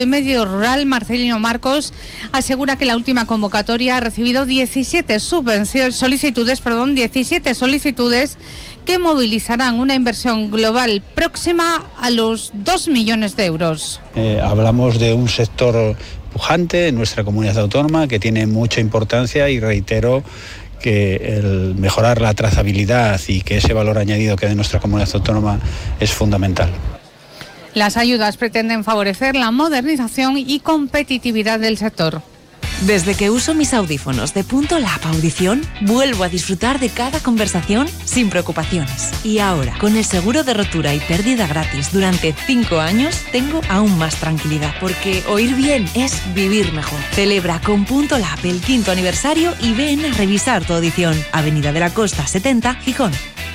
El medio rural, Marcelino Marcos, asegura que la última convocatoria ha recibido 17 solicitudes que movilizarán una inversión global próxima a los 2 millones de euros. Hablamos de un sector pujante en nuestra comunidad autónoma que tiene mucha importancia y reitero que el mejorar la trazabilidad y que ese valor añadido que de nuestra comunidad autónoma es fundamental. Las ayudas pretenden favorecer la modernización y competitividad del sector. Desde que uso mis audífonos de Punto Lab Audición, vuelvo a disfrutar de cada conversación sin preocupaciones. Y ahora, con el seguro de rotura y pérdida gratis durante 5 años, tengo aún más tranquilidad, porque oír bien es vivir mejor. Celebra con Punto Lab el 5º aniversario y ven a revisar tu audición. Avenida de la Costa 70, Gijón.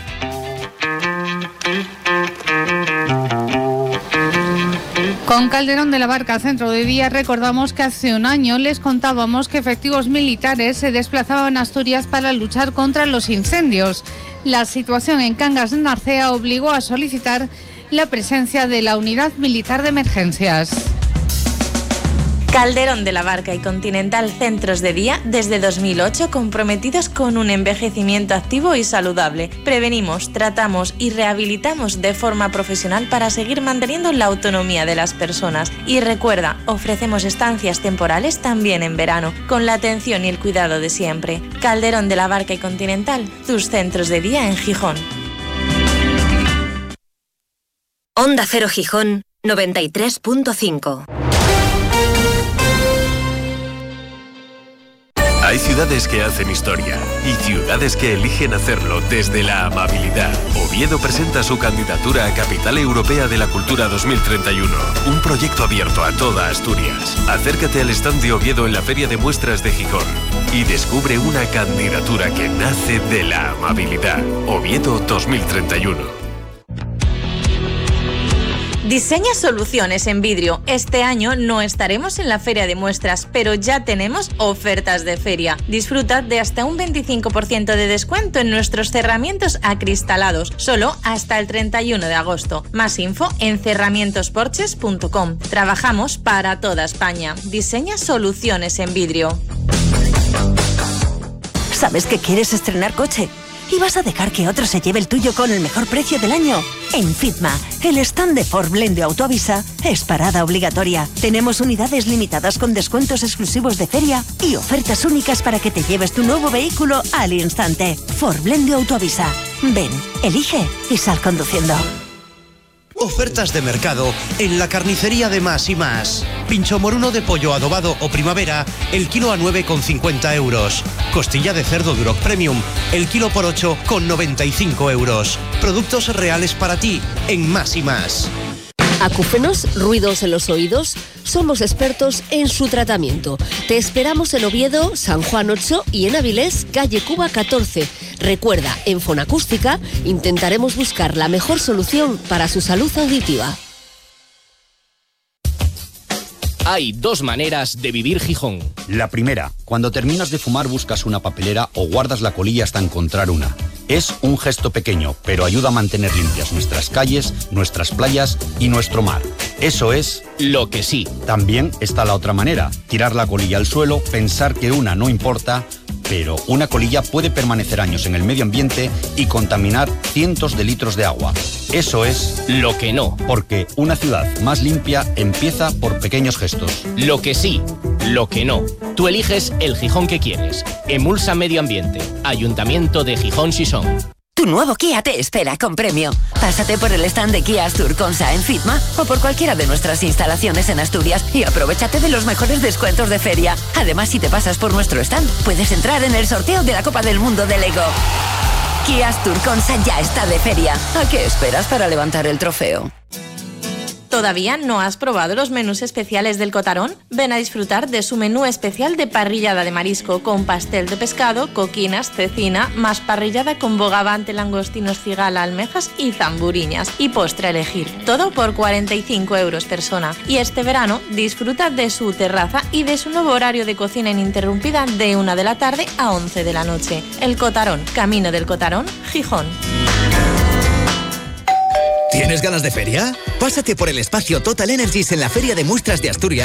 Con Calderón de la Barca, centro de día, recordamos que hace un año les contábamos que efectivos militares se desplazaban a Asturias para luchar contra los incendios. La situación en Cangas de Narcea obligó a solicitar la presencia de la Unidad Militar de Emergencias. Calderón de la Barca y Continental Centros de Día desde 2008 comprometidos con un envejecimiento activo y saludable. Prevenimos, tratamos y rehabilitamos de forma profesional para seguir manteniendo la autonomía de las personas. Y recuerda, ofrecemos estancias temporales también en verano, con la atención y el cuidado de siempre. Calderón de la Barca y Continental, tus centros de día en Gijón. Onda Cero Gijón 93.5. Hay ciudades que hacen historia y ciudades que eligen hacerlo desde la amabilidad. Oviedo presenta su candidatura a Capital Europea de la Cultura 2031, un proyecto abierto a toda Asturias. Acércate al stand de Oviedo en la Feria de Muestras de Gijón y descubre una candidatura que nace de la amabilidad. Oviedo 2031. Diseña soluciones en vidrio. Este año no estaremos en la Feria de Muestras, pero ya tenemos ofertas de feria. Disfruta de hasta un 25% de descuento en nuestros cerramientos acristalados, solo hasta el 31 de agosto. Más info en cerramientosporches.com. Trabajamos para toda España. Diseña soluciones en vidrio. ¿Sabes que quieres estrenar coche? ¿Y vas a dejar que otro se lleve el tuyo con el mejor precio del año? En Fitma, el stand de Ford Blend de Autoavisa es parada obligatoria. Tenemos unidades limitadas con descuentos exclusivos de feria y ofertas únicas para que te lleves tu nuevo vehículo al instante. Ford Blend de Autoavisa. Ven, elige y sal conduciendo. Ofertas de mercado en la carnicería de Más y Más. Pincho moruno de pollo adobado o primavera, el kilo a 9,50 euros. Costilla de cerdo Duroc Premium, el kilo por 8,95 euros. Productos reales para ti en Más y Más. Acúfenos, ruidos en los oídos. Somos expertos en su tratamiento. Te esperamos en Oviedo, San Juan 8 y en Avilés, calle Cuba 14. Recuerda, en Fonacústica intentaremos buscar la mejor solución para su salud auditiva. Hay 2 maneras de vivir Gijón. La primera, cuando terminas de fumar buscas una papelera o guardas la colilla hasta encontrar una. Es un gesto pequeño, pero ayuda a mantener limpias nuestras calles, nuestras playas y nuestro mar. Eso es lo que sí. También está la otra manera, tirar la colilla al suelo, pensar que una no importa, pero una colilla puede permanecer años en el medio ambiente y contaminar cientos de litros de agua. Eso es lo que no. Porque una ciudad más limpia empieza por pequeños gestos. Lo que sí, lo que no. Tú eliges el Gijón que quieres. Emulsa Medio Ambiente. Ayuntamiento de Gijón Sison. Tu nuevo Kia te espera con premio. Pásate por el stand de Kia Asturconsa en Fitma o por cualquiera de nuestras instalaciones en Asturias y aprovéchate de los mejores descuentos de feria. Además, si te pasas por nuestro stand, puedes entrar en el sorteo de la Copa del Mundo de Lego. Kia Asturconsa ya está de feria. ¿A qué esperas para levantar el trofeo? ¿Todavía no has probado los menús especiales del Cotarón? Ven a disfrutar de su menú especial de parrillada de marisco con pastel de pescado, coquinas, cecina, más parrillada con bogavante, langostinos, cigala, almejas y zamburiñas. Y postre a elegir. Todo por 45 euros persona. Y este verano disfruta de su terraza y de su nuevo horario de cocina ininterrumpida de 1 de la tarde a 11 de la noche. El Cotarón, Camino del Cotarón, Gijón. ¿Tienes ganas de feria? Pásate por el espacio Total Energies en la Feria de Muestras de Asturias